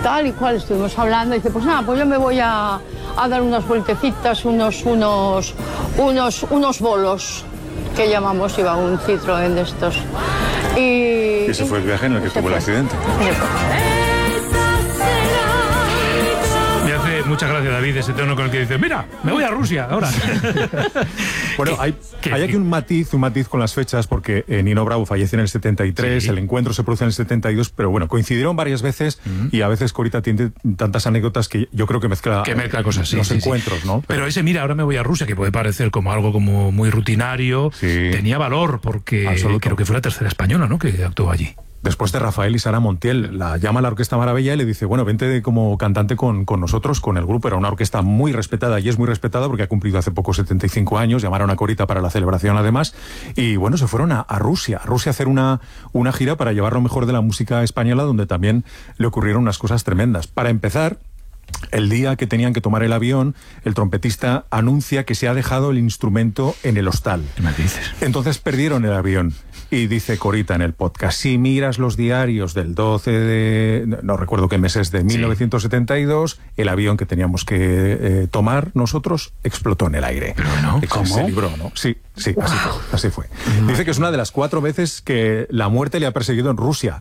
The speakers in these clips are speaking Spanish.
tal y cual, estuvimos hablando, y dice, pues nada, pues yo me voy a dar unas vueltecitas, unos bolos, que llamamos, iba un Citroën de estos. Y ese fue el viaje en el que tuvo el accidente. Muchas gracias, David, ese tono con el que dice, mira, me voy a Rusia ahora. Bueno, hay aquí un matiz con las fechas, porque Nino Bravo fallece en el 73, sí. El encuentro se produce en el 72, pero bueno, coincidieron varias veces y a veces Corita tiene tantas anécdotas que yo creo que mezcla cosas, los encuentros, ¿no? Pero ese, mira, ahora me voy a Rusia, que puede parecer como algo como muy rutinario, tenía valor, porque creo que fue la tercera española, ¿no?, que actuó allí. Después de Rafael y Sara Montiel, la llama a la Orquesta Maravilla y le dice, bueno, vente como cantante con nosotros, con el grupo. Era una orquesta muy respetada y es muy respetada porque ha cumplido hace poco 75 años, llamaron a Corita para la celebración además, y bueno, se fueron a Rusia a hacer una gira para llevar lo mejor de la música española, donde también le ocurrieron unas cosas tremendas. Para empezar, el día que tenían que tomar el avión, el trompetista anuncia que se ha dejado el instrumento en el hostal. ¿Qué me dices? Entonces perdieron el avión. Y dice Corita en el podcast, si miras los diarios del 12 de... no recuerdo qué meses, de 1972, el avión que teníamos que tomar nosotros explotó en el aire. Pero no, ¿cómo? Se libró, ¿no? Sí, así fue. Dice que es una de las 4 veces que la muerte le ha perseguido en Rusia.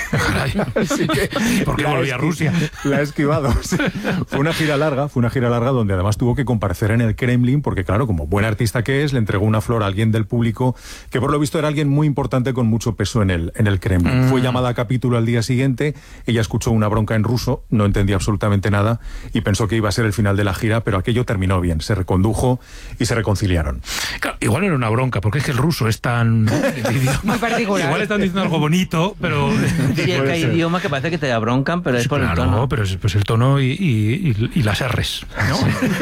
Así que, ¿por qué volví a Rusia? La ha esquivado. Sí. Fue una gira larga donde además tuvo que comparecer en el Kremlin, porque claro, como buen artista que es, le entregó una flor a alguien del público que por lo visto era alguien muy importante con mucho peso en el Kremlin. Fue llamada a capítulo al día siguiente, ella escuchó una bronca en ruso, no entendía absolutamente nada y pensó que iba a ser el final de la gira, pero aquello terminó bien, se recondujo y se reconciliaron. Claro, igual era una bronca, porque es que el ruso es tan... muy particular. Igual están diciendo algo bonito, pero... Sí, es que hay idiomas que parece que te da broncan, pero es por el tono. No, pero es pues el tono y las R's, ¿no?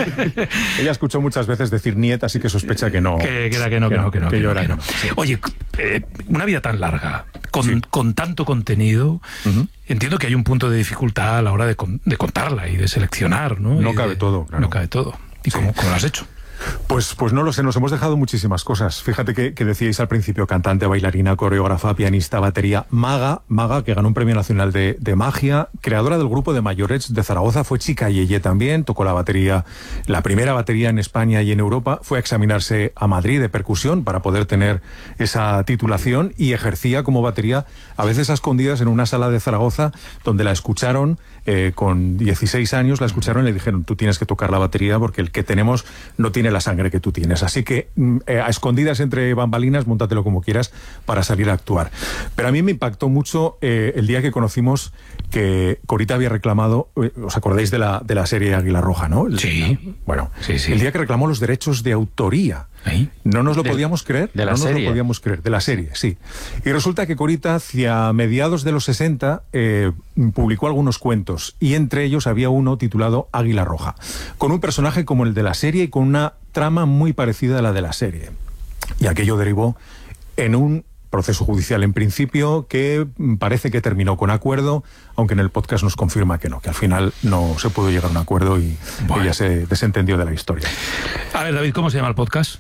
Ella escuchó muchas veces decir niet, así que sospecha que no. Que yo era que no. Sí. Oye, una vida tan larga, con tanto contenido, entiendo que hay un punto de dificultad a la hora de contarla y de seleccionar, ¿no? No cabe todo, claro. No cabe todo. ¿Y cómo lo has hecho? Pues no lo sé, nos hemos dejado muchísimas cosas. Fíjate que decíais al principio, cantante, bailarina, coreógrafa, pianista, batería, maga, que ganó un premio nacional de magia, creadora del grupo de Mayorets de Zaragoza, fue chica yeye también, tocó la batería, la primera batería en España y en Europa, fue a examinarse a Madrid de percusión para poder tener esa titulación y ejercía como batería a veces a escondidas en una sala de Zaragoza donde la escucharon con 16 años, la escucharon y le dijeron, tú tienes que tocar la batería porque el que tenemos no tiene la sangre que tú tienes. Así que a escondidas entre bambalinas, móntatelo como quieras para salir a actuar. Pero a mí me impactó mucho el día que conocimos que Corita había reclamado, ¿os acordáis de la serie Águila Roja, no? Sí. Bueno, el día que reclamó los derechos de autoría. No nos lo podíamos creer. De la serie. Nos lo podíamos creer. De la serie, sí. Y resulta que Corita, hacia mediados de los 60, publicó algunos cuentos, y entre ellos había uno titulado Águila Roja, con un personaje como el de la serie y con una trama muy parecida a la de la serie. Y aquello derivó en un proceso judicial en principio que parece que terminó con acuerdo, aunque en el podcast nos confirma que no, que al final no se pudo llegar a un acuerdo y ella se desentendió de la historia. A ver, David, ¿cómo se llama el podcast?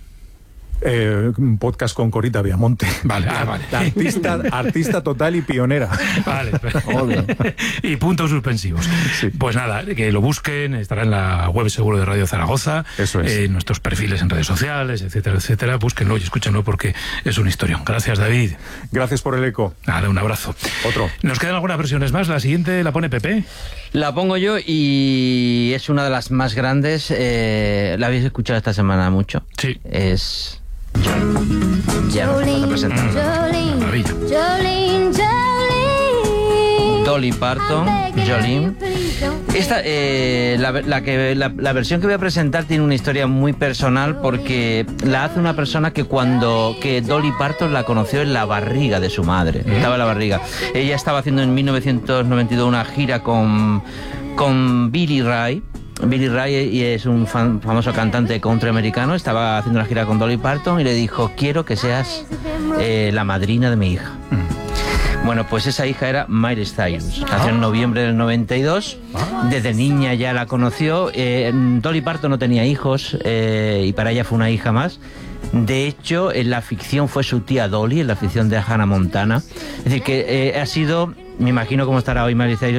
Un podcast con Corita Viamonte. Vale. Artista total y pionera. Vale. Y puntos suspensivos. Sí. Pues nada, que lo busquen, estará en la web seguro de Radio Zaragoza. Eso es. En nuestros perfiles en redes sociales, etcétera. Búsquenlo y escúchenlo porque es una historia. Gracias, David. Gracias por el eco. Nada, un abrazo. Otro. Nos quedan algunas versiones más. La siguiente la pone Pepe. La pongo yo y es una de las más grandes. ¿La habéis escuchado esta semana mucho? Sí. Es... Ya no te presentar. Maravilla. Dolly Parton, Jolene. Esta, la versión que voy a presentar tiene una historia muy personal porque la hace una persona que Dolly Parton la conoció en la barriga de su madre. Estaba en la barriga. Ella estaba haciendo en 1992 una gira con Billy Ray. Billy Ray es un famoso cantante de country americano. Estaba haciendo una gira con Dolly Parton y le dijo, quiero que seas la madrina de mi hija. Bueno, pues esa hija era Miley Cyrus. Nació en noviembre del 92. Desde niña ya la conoció. Dolly Parton no tenía hijos y para ella fue una hija más. De hecho, en la ficción fue su tía Dolly, en la ficción de Hannah Montana. Es decir, que ha sido, me imagino cómo estará hoy Miley Cyrus,